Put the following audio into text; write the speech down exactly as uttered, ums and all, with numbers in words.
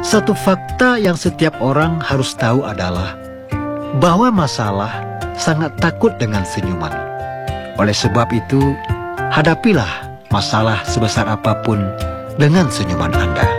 Satu fakta yang setiap orang harus tahu adalah bahwa masalah sangat takut dengan senyuman. Oleh sebab itu, hadapilah masalah sebesar apapun dengan senyuman Anda.